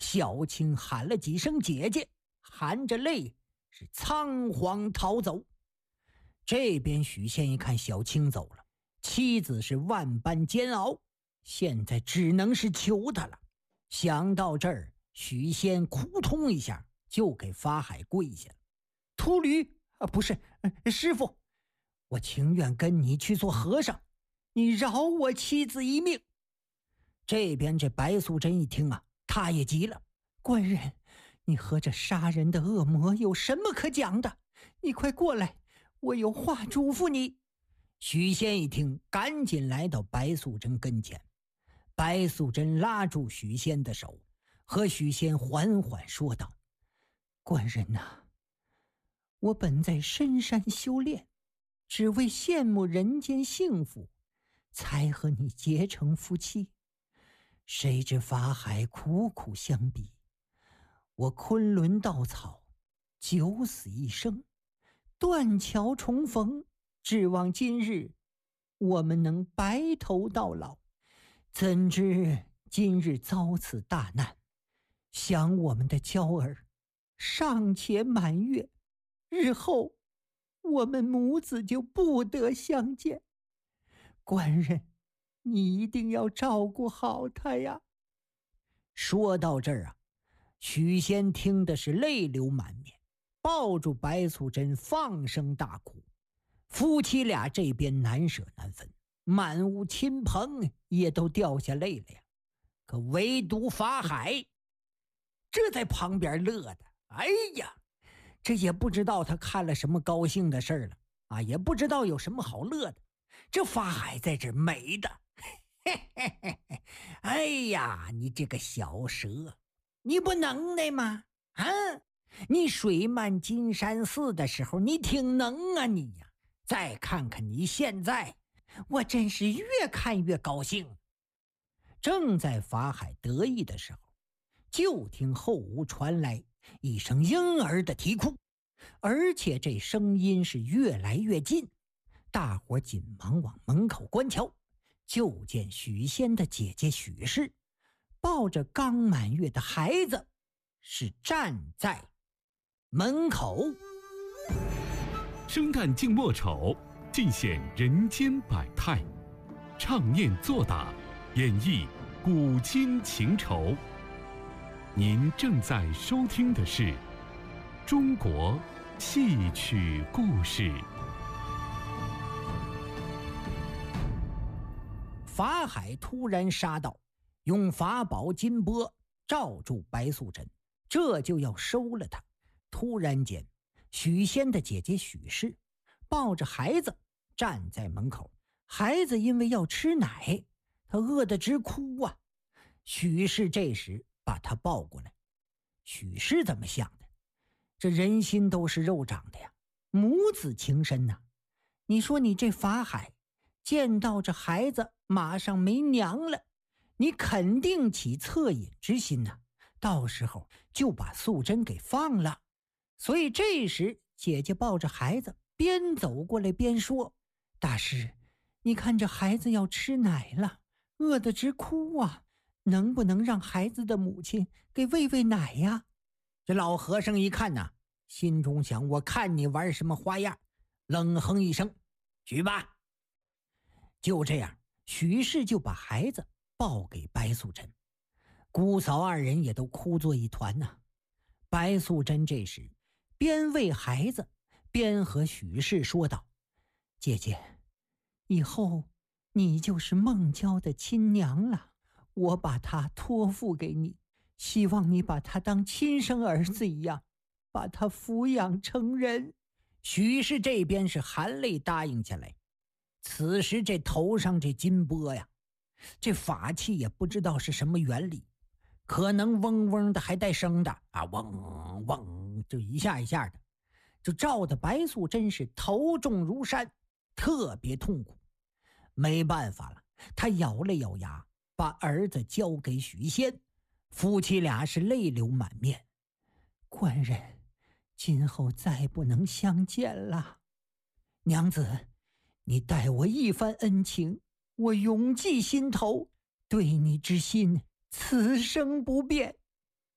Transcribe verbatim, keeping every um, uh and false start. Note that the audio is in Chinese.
小青喊了几声姐姐，含着泪是仓皇逃走。这边许仙一看小青走了，妻子是万般煎熬，现在只能是求他了。想到这儿，许仙扑通一下就给法海跪下了。秃驴啊，不是、呃、师傅，我情愿跟你去做和尚，你饶我妻子一命。这边这白素贞一听啊，他也急了，官人，你和这杀人的恶魔有什么可讲的？你快过来，我有话嘱咐你。许仙一听，赶紧来到白素贞跟前。白素贞拉住许仙的手，和许仙缓缓说道：官人呐、啊，我本在深山修炼，只为羡慕人间幸福，才和你结成夫妻。谁知法海苦苦相逼，我昆仑稻草，九死一生，断桥重逢，指望今日我们能白头到老。怎知今日遭此大难，想我们的娇儿尚且满月，日后我们母子就不得相见。官人，你一定要照顾好他呀。说到这儿啊，许仙听的是泪流满面，抱住白素贞放声大哭。夫妻俩这边难舍难分，满屋亲朋也都掉下泪了呀。可唯独法海这在旁边乐的，哎呀，这也不知道他看了什么高兴的事儿了啊，也不知道有什么好乐的。这法海在这美的，嘿嘿嘿嘿，哎呀，你这个小蛇，你不能耐吗？啊，你水漫金山寺的时候，你挺能啊你呀！再看看你现在，我真是越看越高兴。正在法海得意的时候，就听后屋传来一声婴儿的啼哭，而且这声音是越来越近。大伙紧忙往门口观瞧，就见许仙的姐姐许氏抱着刚满月的孩子，是站在门口。 生旦净末丑，尽显人间百态，唱念做打，演绎古今情仇。您正在收听的是中国戏曲故事。 法海突然杀到，用法宝金钵罩住白素贞，这就要收了她。突然间，许仙的姐姐许氏抱着孩子站在门口，孩子因为要吃奶，他饿得直哭啊。许氏这时把他抱过来。许氏怎么想的？这人心都是肉长的呀，母子情深呐、啊。你说你这法海见到这孩子马上没娘了，你肯定起恻隐之心呐、啊，到时候就把素贞给放了。所以这时姐姐抱着孩子边走过来边说：大师，你看这孩子要吃奶了，饿得直哭啊，能不能让孩子的母亲给喂喂奶呀？这老和尚一看呐，心中想，我看你玩什么花样，冷哼一声，去吧。就这样，许氏就把孩子抱给白素贞，姑嫂二人也都哭作一团呐、啊。白素贞这时边喂孩子边和许氏说道：姐姐，以后你就是孟郊的亲娘了，我把她托付给你，希望你把她当亲生儿子一样，把她抚养成人。许氏这边是含泪答应下来。此时这头上这金钵呀，这法器也不知道是什么原理，可能嗡嗡的还带声的啊，嗡嗡，就一下一下的，就照得白素贞是头重如山，特别痛苦。没办法了，他咬了咬牙，把儿子交给许仙，夫妻俩是泪流满面。官人，今后再不能相见了。娘子，你待我一番恩情，我永记心头，对你之心此生不变。